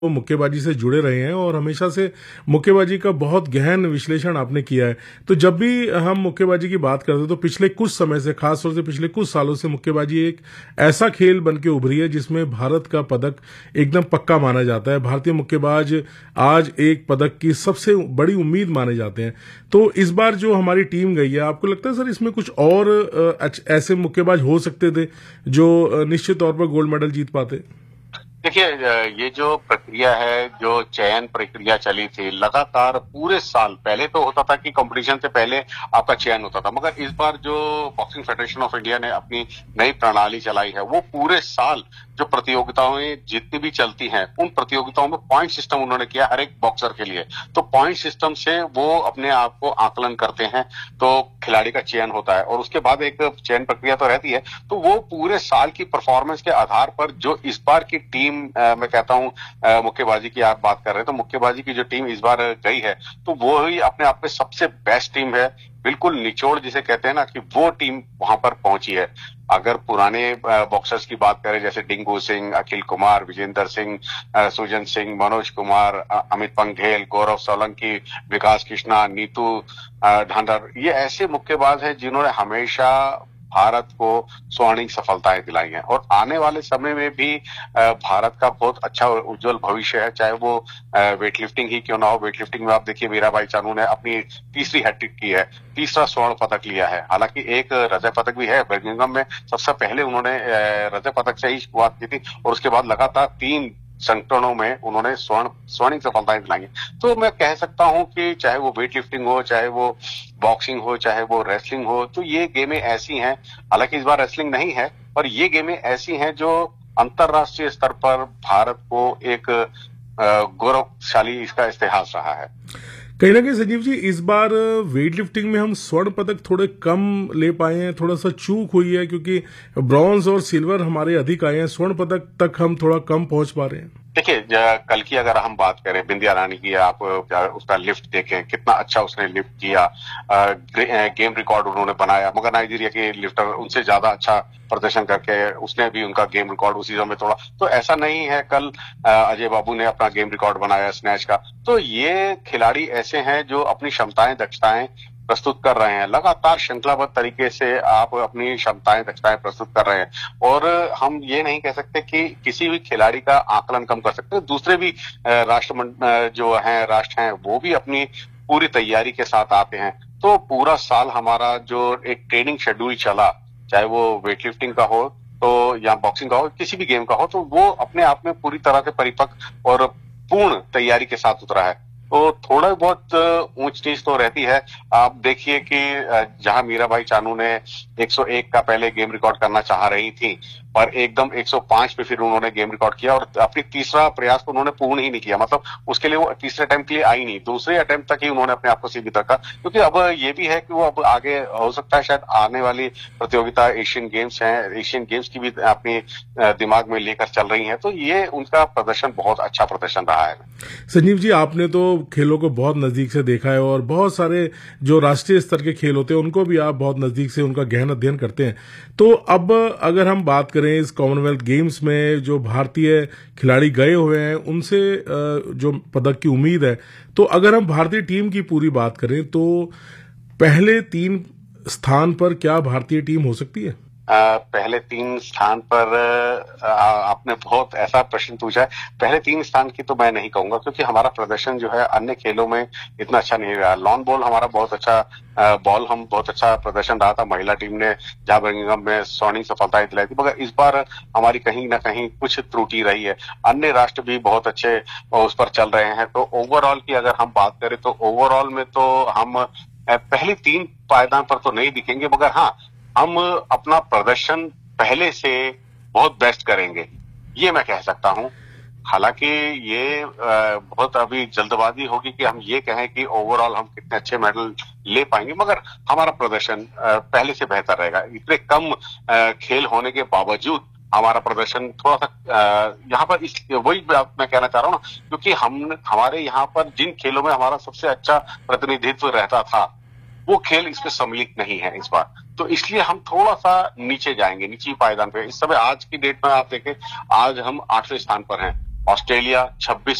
वो मुक्केबाजी से जुड़े रहे हैं और हमेशा से मुक्केबाजी का बहुत गहन विश्लेषण आपने किया है। तो जब भी हम मुक्केबाजी की बात करते हैं तो पिछले कुछ समय से, खासतौर से पिछले कुछ सालों से मुक्केबाजी एक ऐसा खेल बन के उभरी है जिसमें भारत का पदक एकदम पक्का माना जाता है। भारतीय मुक्केबाज आज एक पदक की सबसे बड़ी उम्मीद माने जाते हैं। तो इस बार जो हमारी टीम गई है, आपको लगता है सर इसमें कुछ और ऐसे मुक्केबाज हो सकते थे जो निश्चित तौर पर गोल्ड मेडल जीत पाते? देखिए, ये जो प्रक्रिया है, जो चयन प्रक्रिया चली थी लगातार पूरे साल, पहले तो होता था कि कंपटीशन से पहले आपका चयन होता था, मगर इस बार जो बॉक्सिंग फेडरेशन ऑफ इंडिया ने अपनी नई प्रणाली चलाई है, वो पूरे साल जो प्रतियोगिताएं जितनी भी चलती हैं, उन प्रतियोगिताओं में पॉइंट सिस्टम उन्होंने किया हर एक बॉक्सर के लिए। तो पॉइंट सिस्टम से वो अपने आप को आकलन करते हैं, तो खिलाड़ी का चयन होता है और उसके बाद एक चयन प्रक्रिया तो रहती है। तो वो पूरे साल की परफॉर्मेंस के आधार पर जो इस बार की टीम, मैं कहता हूं मुक्केबाजी की आप बात कर रहे हैं, तो मुक्केबाजी की जो टीम इस बार गई है, तो वो ही अपने आप में सबसे बेस्ट टीम है। बिल्कुल निचोड़ जिसे कहते हैं ना, कि वो टीम वहां पर पहुंची है। अगर पुराने बॉक्सर्स की बात करें, जैसे डिंगू सिंह, अखिल कुमार, विजेंदर सिंह, सुजन सिंह, मनोज कुमार, अमित पंघेल, गौरव सोलंकी, विकास कृष्णा, नीतू ढांडर, ये ऐसे मुक्केबाज हैं जिन्होंने हमेशा भारत को स्वर्णिम सफलताएं दिलाई हैं और आने वाले समय में भी भारत का बहुत अच्छा उज्जवल भविष्य है। चाहे वो वेटलिफ्टिंग ही क्यों ना हो। वेटलिफ्टिंग में आप देखिए, मीराबाई चानू ने अपनी तीसरी हैट्रिक की है, तीसरा स्वर्ण पदक लिया है। हालांकि एक रजत पदक भी है, बर्मिंघम में सबसे पहले उन्होंने रजत पदक से ही शुरुआत की थी और उसके बाद लगातार 3 संस्करणों में उन्होंने स्वर्णिम सफलताएं दिलाई। तो मैं कह सकता हूं कि चाहे वो वेट लिफ्टिंग हो, चाहे वो बॉक्सिंग हो, चाहे वो रेसलिंग हो, तो ये गेमें ऐसी हैं, हालांकि इस बार रेसलिंग नहीं है, पर ये गेमें ऐसी हैं जो अंतरराष्ट्रीय स्तर पर भारत को एक गौरवशाली इसका इतिहास रहा है। कहीं ना कहीं संजीव जी, इस बार वेट लिफ्टिंग में हम स्वर्ण पदक थोड़े कम ले पाए हैं, थोड़ा सा चूक हुई है, क्योंकि ब्रॉन्ज और सिल्वर हमारे अधिक आए हैं, स्वर्ण पदक तक हम थोड़ा कम पहुंच पा रहे हैं। देखिए, कल की अगर हम बात करें, बिंदिया रानी की, आप उसका लिफ्ट देखें, कितना अच्छा उसने लिफ्ट किया, गेम रिकॉर्ड उन्होंने बनाया, मगर नाइजीरिया के लिफ्टर उनसे ज्यादा अच्छा प्रदर्शन करके उसने भी उनका गेम रिकॉर्ड उसी समय तोड़ा। तो ऐसा नहीं है, कल अजय बाबू ने अपना गेम रिकॉर्ड बनाया स्नैच का। तो ये खिलाड़ी ऐसे हैं जो अपनी क्षमताएं, दक्षताएं प्रस्तुत कर रहे हैं। लगातार श्रृंखलाबद्ध तरीके से आप अपनी क्षमताएं, दक्षताएं प्रस्तुत कर रहे हैं और हम ये नहीं कह सकते कि किसी भी खिलाड़ी का आकलन कम कर सकते। दूसरे भी जो हैं, राष्ट्र हैं, वो भी अपनी पूरी तैयारी के साथ आते हैं। तो पूरा साल हमारा जो एक ट्रेनिंग शेड्यूल चला, चाहे वो वेट लिफ्टिंग का हो तो या बॉक्सिंग का हो, किसी भी गेम का हो, तो वो अपने आप में पूरी तरह से परिपक्व और पूर्ण तैयारी के साथ उतरा है। तो थोड़ा बहुत ऊंच नीच तो रहती है। आप देखिए कि जहां मीराबाई चानू ने 101 का पहले गेम रिकॉर्ड करना चाह रही थी, पर एकदम 105 पे फिर उन्होंने गेम रिकॉर्ड किया और अपनी तीसरा प्रयास तो उन्होंने पूर्ण ही नहीं किया। मतलब उसके लिए वो तीसरे अटेम्प्ट के लिए आई नहीं, दूसरे अटेम्प्ट तक ही उन्होंने अपने आप को सीमित रखा। क्योंकि अब ये भी है कि वो अब आगे हो सकता है, शायद आने वाली प्रतियोगिता एशियन गेम्स है, एशियन गेम्स की भी अपनी दिमाग में लेकर चल रही है। तो ये उनका प्रदर्शन बहुत अच्छा प्रदर्शन रहा है। संजीव जी, आपने तो खेलों को बहुत नजदीक से देखा है और बहुत सारे जो राष्ट्रीय स्तर के खेल होते हैं उनको भी आप बहुत नजदीक से उनका गहन अध्ययन करते हैं। तो अब अगर हम बात करें इस कॉमनवेल्थ गेम्स में जो भारतीय खिलाड़ी गए हुए हैं, उनसे जो पदक की उम्मीद है, तो अगर हम भारतीय टीम की पूरी बात करें तो पहले 3 स्थान पर क्या भारतीय टीम हो सकती है? पहले 3 स्थान पर आपने बहुत ऐसा प्रश्न पूछा है। पहले 3 स्थान की तो मैं नहीं कहूंगा, क्योंकि हमारा प्रदर्शन जो है अन्य खेलों में इतना अच्छा नहीं रहा। लॉन बॉल हमारा बहुत अच्छा, बॉल हम बहुत अच्छा प्रदर्शन रहा था। महिला टीम ने जहां बर्मिंघम में स्वर्णिम सफलताएं दिलाई थी, मगर इस बार हमारी कहीं ना कहीं कुछ त्रुटि रही है। अन्य राष्ट्र भी बहुत अच्छे उस पर चल रहे हैं। तो ओवरऑल की अगर हम बात करें तो ओवरऑल में तो हम पहली 3 पायदान पर तो नहीं दिखेंगे, मगर हाँ, हम अपना प्रदर्शन पहले से बहुत बेस्ट करेंगे, ये मैं कह सकता हूं। हालांकि ये बहुत अभी जल्दबाजी होगी कि हम ये कहें कि ओवरऑल हम कितने अच्छे मेडल ले पाएंगे, मगर हमारा प्रदर्शन पहले से बेहतर रहेगा। इतने कम खेल होने के बावजूद हमारा प्रदर्शन थोड़ा सा यहाँ पर वही मैं कहना चाह रहा हूँ ना, क्योंकि हमारे यहाँ पर जिन खेलों में हमारा सबसे अच्छा प्रतिनिधित्व रहता था, वो खेल इसमें सम्मिलित नहीं है इस बार। तो इसलिए हम थोड़ा सा नीचे जाएंगे, नीचे पायदान पे। इस समय आज की डेट में आप देखें, आज हम 8वें स्थान पर हैं ऑस्ट्रेलिया 26